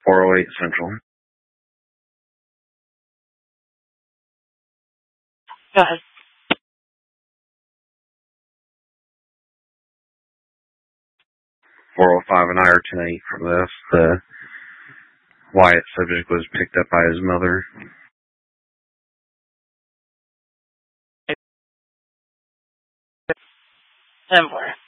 408 Central. Go ahead. .405 and I are 10-8 for this. The Wyatt subject was picked up by his mother. 10-4.